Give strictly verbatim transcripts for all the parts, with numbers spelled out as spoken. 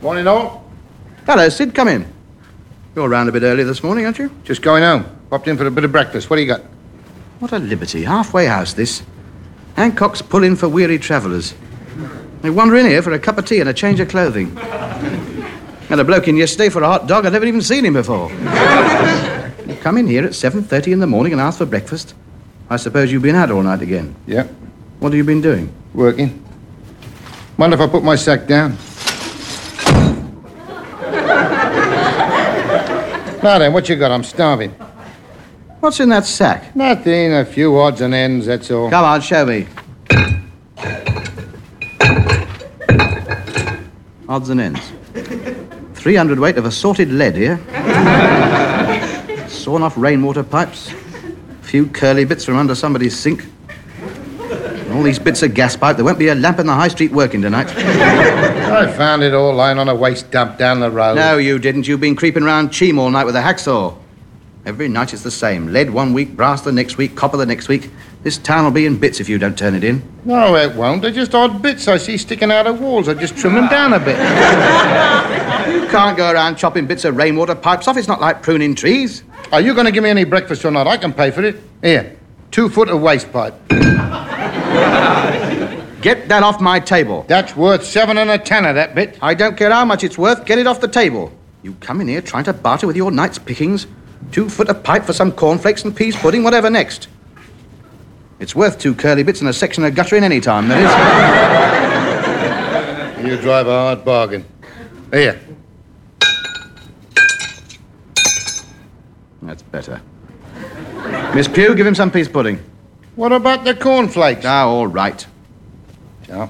Morning, all. Hello, Sid, come in. You're around a bit early this morning, aren't you? Just going home. Popped in for a bit of breakfast. What do you got? What a liberty. Halfway house, this. Hancock's pull-in for weary travellers. They wander in here for a cup of tea and a change of clothing. Had a bloke in yesterday for a hot dog. I'd never even seen him before. You come in here at seven thirty in the morning and ask for breakfast. I suppose you've been out all night again. Yeah. What have you been doing? Working. Mind if I put my sack down? Now then, what you got? I'm starving. What's in that sack? Nothing. A few odds and ends, that's all. Come on, show me. Odds and ends. three hundred weight of assorted lead here. Sawn off rainwater pipes. A few curly bits from under somebody's sink. And all these bits of gas pipe. There won't be a lamp in the high street working tonight. I found it all lying on a waste dump down the road. No, you didn't. You've been creeping round Cheam all night with a hacksaw. Every night it's the same. Lead one week, brass the next week, copper the next week. This town will be in bits if you don't turn it in. No, it won't. They're just odd bits I see sticking out of walls. I just trim them down a bit. You can't go around chopping bits of rainwater pipes off. It's not like pruning trees. Are you going to give me any breakfast or not? I can pay for it. Here, two foot of waste pipe. Get that off my table. That's worth seven and a tenner, that bit. I don't care how much it's worth. Get it off the table. You come in here trying to barter with your night's pickings. Two foot of pipe for some cornflakes and peas pudding, whatever next. It's worth two curly bits and a section of guttering any time, that is. You drive a hard bargain. Here. That's better. Miss Pugh, give him some peas pudding. What about the cornflakes? Ah, all right. Yeah.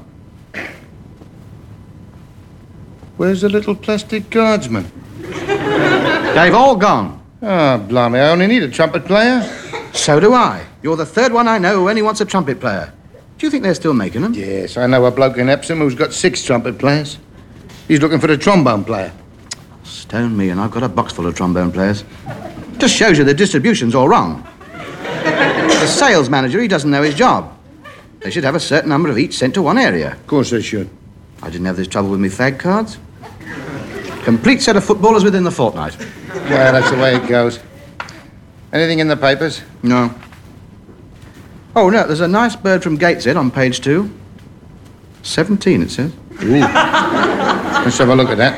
Where's the little plastic guardsman? They've all gone. Ah, oh, blimey, I only need a trumpet player. So do I. You're the third one I know who only wants a trumpet player. Do you think they're still making them? Yes, I know a bloke in Epsom who's got six trumpet players. He's looking for the trombone player. Stone me, and I've got a box full of trombone players. Just shows you the distribution's all wrong. The sales manager, he doesn't know his job. They should have a certain number of each sent to one area. Of course they should. I didn't have this trouble with me fag cards. Complete set of footballers within the fortnight. Well, that's the way it goes. Anything in the papers? No. Oh, no, there's a nice bird from Gateshead on page two. Seventeen, it says. Ooh. Let's have a look at that.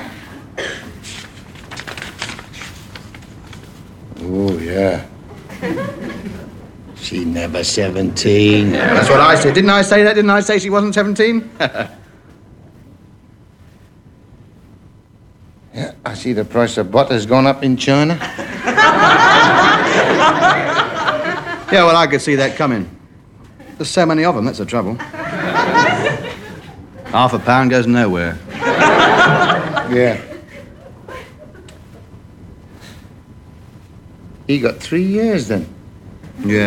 Oh, yeah. She never seventeen. Yeah, that's what I said. Didn't I say that? Didn't I say she wasn't seventeen? Yeah, I see the price of butter's gone up in China. Yeah, well, I could see that coming. There's so many of them, that's the trouble. Half a pound goes nowhere. Yeah. He got three years then. Yeah.